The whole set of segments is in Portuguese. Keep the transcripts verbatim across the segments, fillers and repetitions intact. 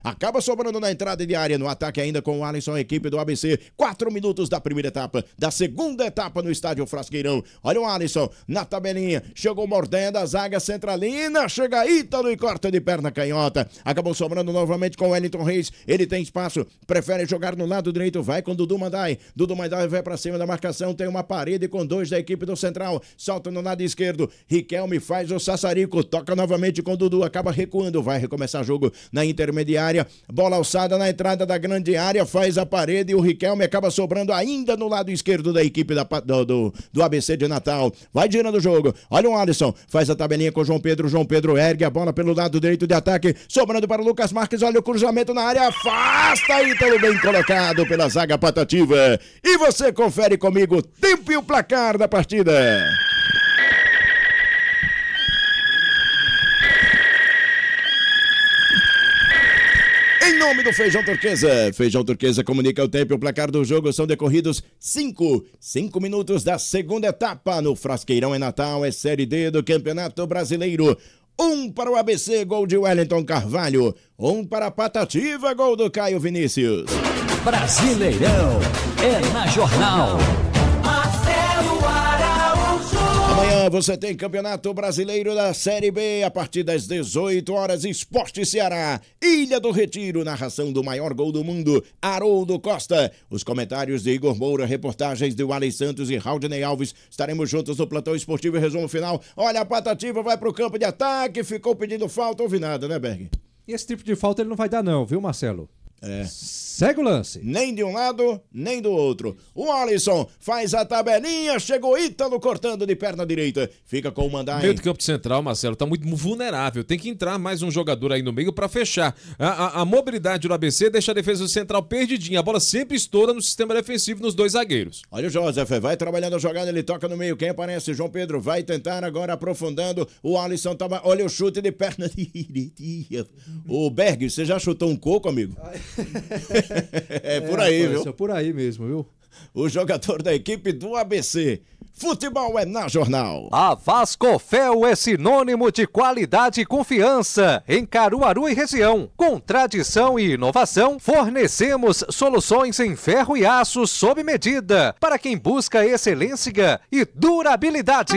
Acaba sobrando na entrada de área, no ataque ainda com o Alisson, a equipe do A B C. Quatro minutos da primeira etapa, da segunda etapa no estádio Frasqueirão. Olha o Alisson na tabelinha, chegou mordendo a zaga centralina, chega Ítalo e corta de perna canhota. Acabou sobrando novamente com o Wellington Reis, ele tem espaço, prefere jogar no lado direito, vai com Dudu Mandai. Dudu Mandai vai pra cima da marcação, tem uma parede com dois da equipe do Central, solta no lado esquerdo, Riquelme faz o sassarico, toca novamente com Dudu, acaba recuando, vai recomeçar jogo na intermediária. Bola alçada na entrada da grande área, faz a parede e o Riquelme acaba sobrando ainda no lado esquerdo da equipe da, do, do, do A B C de Natal. Vai girando o jogo. Olha o Alisson, faz a tabelinha com o João Pedro. João Pedro ergue a bola pelo lado direito de ataque, sobrando para o Lucas Marques. Olha o cruzamento na área, afasta Ítalo, bem colocado pela zaga patativa. E você confere comigo tempo e o placar da partida. Em nome do Feijão Turquesa, Feijão Turquesa comunica o tempo e o placar do jogo. São decorridos cinco, cinco minutos da segunda etapa no Frasqueirão. É Natal, é Série D do Campeonato Brasileiro. Um para o A B C, gol de Wellington Carvalho. Um para a Patativa, gol do Caio Vinícius. Brasileirão é na Jornal. Amanhã você tem Campeonato Brasileiro da Série B, a partir das dezoito horas, Esporte Ceará, Ilha do Retiro, narração do maior gol do mundo, Haroldo Costa. Os comentários de Igor Moura, reportagens de Wally Santos e Raudinei Alves. Estaremos juntos no plantão esportivo e resumo final. Olha, a Patativa vai pro campo de ataque, ficou pedindo falta, ouvi nada, né, Berg? E esse tipo de falta ele não vai dar não, viu, Marcelo? É. Segue o lance. Nem de um lado, nem do outro. O Alisson faz a tabelinha, chegou Ítalo cortando de perna direita. Fica com o Mandai. Meio do campo central, Marcelo, tá muito vulnerável. Tem que entrar mais um jogador aí no meio pra fechar. A, a, a mobilidade do A B C deixa a defesa do central perdidinha. A bola sempre estoura no sistema defensivo nos dois zagueiros. Olha o Joseph, vai trabalhando a jogada, ele toca no meio. Quem aparece? João Pedro vai tentar agora aprofundando. O Alisson tava. Olha o chute de perna direitinha. O Berg, você já chutou um coco, amigo? É por aí, é, viu? É por aí mesmo, viu? O jogador da equipe do A B C. Futebol é na Jornal. A Vascofel é sinônimo de qualidade e confiança em Caruaru e região. Com tradição e inovação, fornecemos soluções em ferro e aço sob medida para quem busca excelência e durabilidade.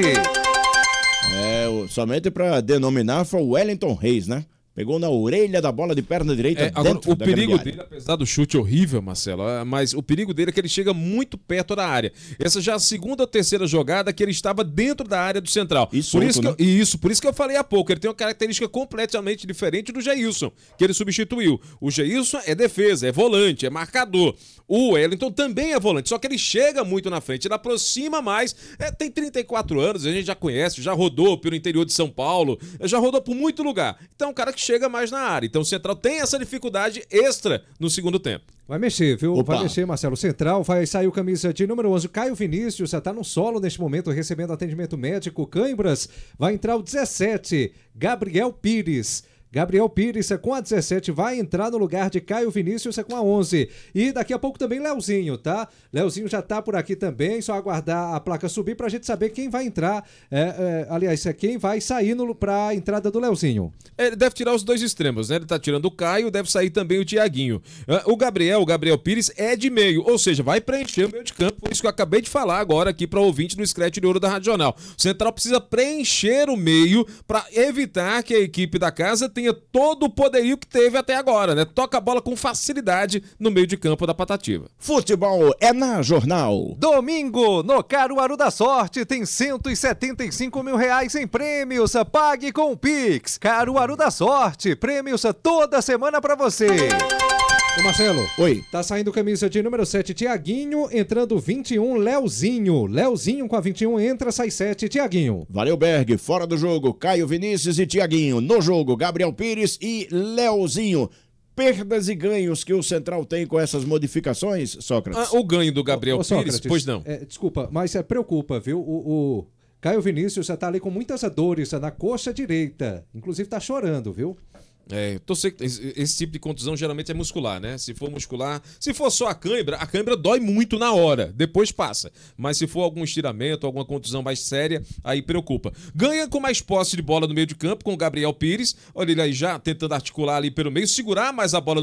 É, somente para denominar foi o Wellington Reis, né? Pegou na orelha da bola de perna direita. É, agora, dentro o da perigo dele, apesar do chute horrível, Marcelo, mas o perigo dele é que ele chega muito perto da área. Essa já é a segunda ou terceira jogada que ele estava dentro da área do central. E solto, por isso, né? que eu, isso, por isso que eu falei há pouco, ele tem uma característica completamente diferente do Geilson, que ele substituiu. O Geilson é defesa, é volante, é marcador. O Wellington também é volante, só que ele chega muito na frente, ele aproxima mais. É, tem trinta e quatro anos, a gente já conhece, já rodou pelo interior de São Paulo, já rodou por muito lugar. Então é um cara que chega mais na área. Então o Central tem essa dificuldade extra no segundo tempo. Vai mexer, viu? Opa. Vai mexer, Marcelo. O Central vai sair o camisa de número onze. Caio Vinícius já está no solo neste momento, recebendo atendimento médico. Cãibras. Vai entrar o dezessete, Gabriel Pires. Gabriel Pires com a dezessete vai entrar no lugar de Caio Vinícius com a onze. E daqui a pouco também Leozinho, tá? Leozinho já tá por aqui também, só aguardar a placa subir pra gente saber quem vai entrar. É, é, aliás, é quem vai sair no, pra entrada do Leozinho. Ele deve tirar os dois extremos, né? Ele tá tirando o Caio, deve sair também o Tiaguinho. O Gabriel, o Gabriel Pires é de meio, ou seja, vai preencher o meio de campo. Por isso que eu acabei de falar agora aqui para o ouvinte do Scratch de Ouro da Rádio Jornal. O Central precisa preencher o meio para evitar que a equipe da casa tenha todo o poderio que teve até agora, né? Toca a bola com facilidade no meio de campo da Patativa. Futebol é na Jornal. Domingo, no Caruaru da Sorte, tem cento e setenta e cinco mil reais em prêmios. Pague com o Pix. Caruaru da Sorte, prêmios toda semana pra você. Ô Marcelo. Oi. Tá saindo camisa de número sete, Tiaguinho, entrando vinte e um, Leozinho. Leozinho com a vinte e um, entra, sai sete, Tiaguinho. Valeu, Berg. Fora do jogo, Caio Vinícius e Tiaguinho. No jogo, Gabriel Pires e Leozinho. Perdas e ganhos que o Central tem com essas modificações, Sócrates? Ah, o ganho do Gabriel ô, ô, Pires, pois não. É, desculpa, mas é, preocupa, viu? O, o Caio Vinícius já tá ali com muitas dores na coxa direita. Inclusive tá chorando, viu? É, tô sei que esse, esse tipo de contusão geralmente é muscular, né? Se for muscular, se for só a cãibra, a cãibra dói muito na hora, depois passa. Mas se for algum estiramento, alguma contusão mais séria, aí preocupa. Ganha com mais posse de bola no meio de campo com o Gabriel Pires. Olha ele aí já tentando articular ali pelo meio, segurar mais a bola no